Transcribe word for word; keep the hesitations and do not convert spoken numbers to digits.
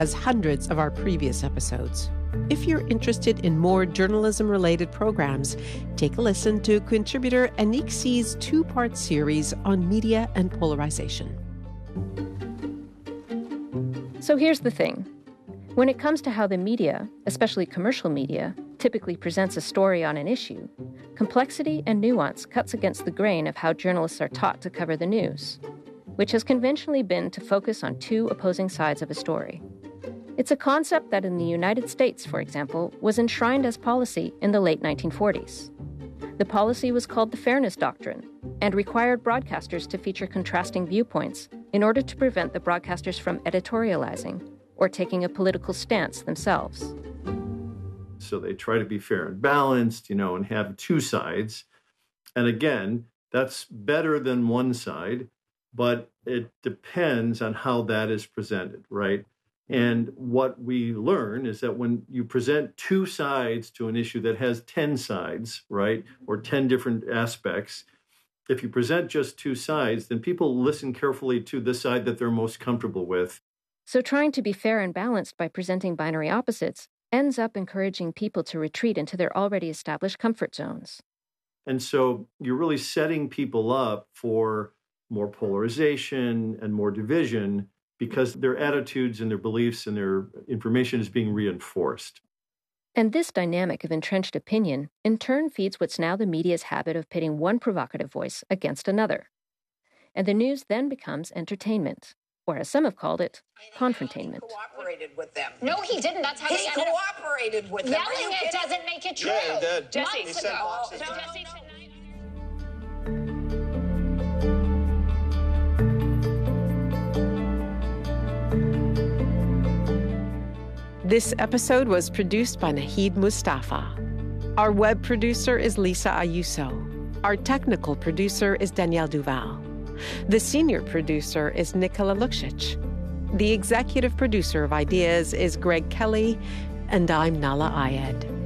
as hundreds of our previous episodes. If you're interested in more journalism-related programs, take a listen to contributor Anik C's two-part series on media and polarization. So here's the thing. When it comes to how the media, especially commercial media, typically presents a story on an issue, complexity and nuance cuts against the grain of how journalists are taught to cover the news, which has conventionally been to focus on two opposing sides of a story. It's a concept that in the United States, for example, was enshrined as policy in the late nineteen forties. The policy was called the Fairness Doctrine and required broadcasters to feature contrasting viewpoints in order to prevent the broadcasters from editorializing or taking a political stance themselves. So they try to be fair and balanced, you know, and have two sides. And again, that's better than one side, but it depends on how that is presented, right? And what we learn is that when you present two sides to an issue that has ten sides, right, or ten different aspects, if you present just two sides, then people listen carefully to the side that they're most comfortable with. So trying to be fair and balanced by presenting binary opposites ends up encouraging people to retreat into their already established comfort zones. And so you're really setting people up for more polarization and more division because their attitudes and their beliefs and their information is being reinforced. And this dynamic of entrenched opinion in turn feeds what's now the media's habit of pitting one provocative voice against another. And the news then becomes entertainment. Or as some have called it, confrontainment. He cooperated with them. No, he didn't. That's how he they ended up. cooperated with them. Yelling it doesn't make it true. Yeah, he did. Jesse, He sent ago. boxes So down. Jesse tonight. This episode was produced by Nahid Mustafa. Our web producer is Lisa Ayuso. Our technical producer is Danielle Duval. The senior producer is Nicola Luksic. The executive producer of Ideas is Greg Kelly, and I'm Nahlah Ayed.